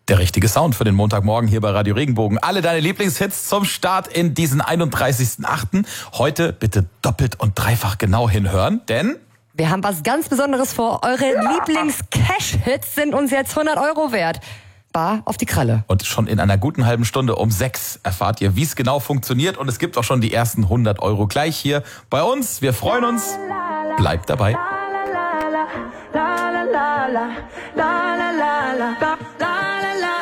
Der richtige Sound für den Montagmorgen hier bei Radio Regenbogen. Alle deine Lieblingshits zum Start in diesen 31.08. Heute bitte doppelt und dreifach genau hinhören, denn wir haben was ganz Besonderes vor. Eure Lieblings-Cash-Hits sind uns jetzt 100 € wert. Bar auf die Kralle. Und schon in einer guten halben Stunde um 6 erfahrt ihr, wie es genau funktioniert. Und es gibt auch schon die ersten 100 € gleich hier bei uns. Wir freuen uns. Bleibt dabei. La la la la la la la la la la la